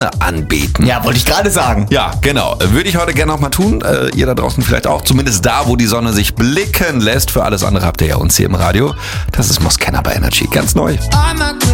anbeten. Ja, wollte ich gerade sagen. Ja, genau. Würde ich heute gerne noch mal tun. Ihr da draußen vielleicht auch. Zumindest da, wo die Sonne sich blicken lässt. Für alles andere habt ihr ja uns hier im Radio. Das ist Moskena bei Energy. Ganz neu.